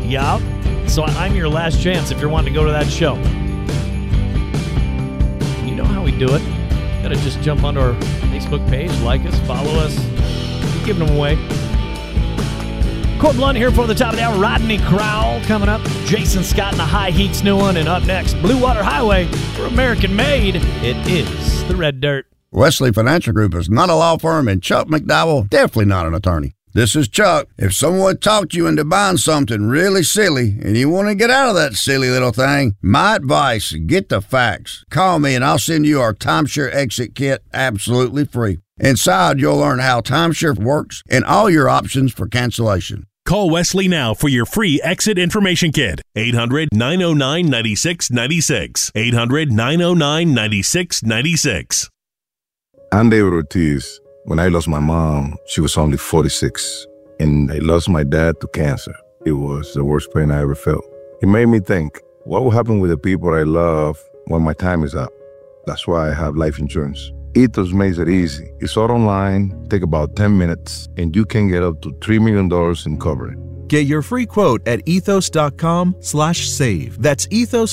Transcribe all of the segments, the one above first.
Yeah. So I'm your last chance if you're wanting to go to that show. You know how we do it. Gotta just jump onto our Facebook page, like us, follow us. We're giving them away. Cord Blunt here for the top of the hour. Rodney Crowell coming up. Jason Scott and the High Heat's new one. And up next, Blue Water Highway for American Made. It is the Red Dirt. Wesley Financial Group is not a law firm, and Chuck McDowell definitely not an attorney. This is Chuck. If someone talked you into buying something really silly and you want to get out of that silly little thing, my advice, get the facts. Call me and I'll send you our timeshare exit kit absolutely free. Inside, you'll learn how timeshare works and all your options for cancellation. Call Wesley now for your free exit information kit. 800-909-9696. 800-909-9696. I'm David Ortiz. When I lost my mom, she was only 46. And I lost my dad to cancer. It was the worst pain I ever felt. It made me think, what will happen with the people I love when my time is up? That's why I have life insurance. Ethos makes it easy. It's all online, take about 10 minutes, and you can get up to $3 million in coverage. Get your free quote at ethos.com/save. That's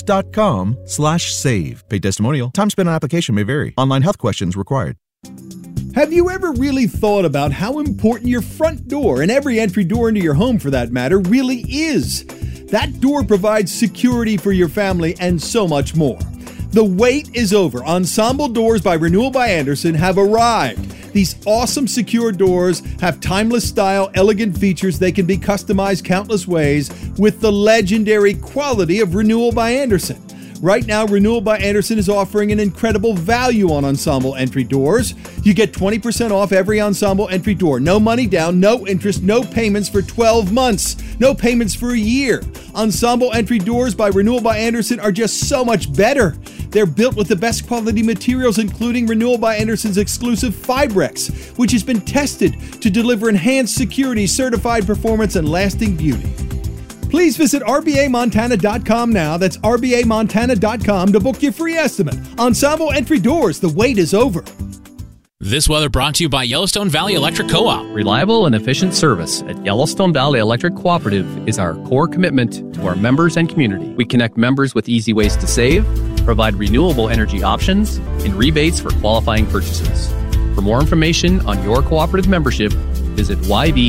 ethos.com/save. Paid testimonial. Time spent on application may vary. Online health questions required. Have you ever really thought about how important your front door, and every entry door into your home for that matter, really is? That door provides security for your family and so much more. The wait is over. Ensemble Doors by Renewal by Andersen have arrived. These awesome secure doors have timeless style, elegant features. They can be customized countless ways with the legendary quality of Renewal by Andersen. Right now, Renewal by Andersen is offering an incredible value on Ensemble entry doors. You get 20% off every Ensemble entry door. No money down, no interest, no payments for 12 months. No payments for a year. Ensemble entry doors by Renewal by Andersen are just so much better. They're built with the best quality materials, including Renewal by Andersen's exclusive Fibrex, which has been tested to deliver enhanced security, certified performance, and lasting beauty. Please visit RBAMontana.com now. That's RBAMontana.com to book your free estimate. Ensemble entry doors, the wait is over. This weather brought to you by Yellowstone Valley Electric Co-op. Reliable and efficient service at Yellowstone Valley Electric Cooperative is our core commitment to our members and community. We connect members with easy ways to save, provide renewable energy options, and rebates for qualifying purchases. For more information on your cooperative membership, visit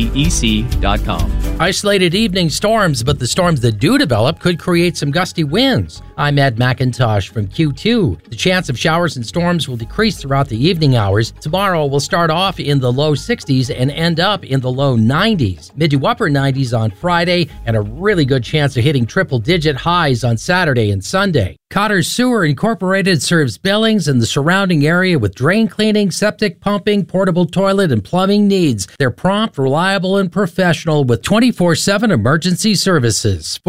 ybec.com. Isolated evening storms, but the storms that do develop could create some gusty winds. I'm Ed McIntosh from Q2. The chance of showers and storms will decrease throughout the evening hours. Tomorrow will start off in the low 60s and end up in the low 90s. Mid to upper 90s on Friday, and a really good chance of hitting triple-digit highs on Saturday and Sunday. Cotter Sewer Incorporated serves Billings and the surrounding area with drain cleaning, septic pumping, portable toilet, and plumbing needs. They're prompt, reliable, and professional with 24/7 emergency services.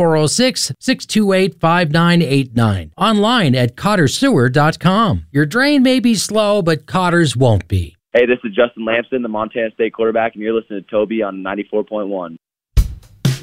406-628-5989. Online at cottersewer.com. Your drain may be slow, but Cotter's won't be. Hey, this is Justin Lamson, the Montana State quarterback, and you're listening to Toby on 94.1.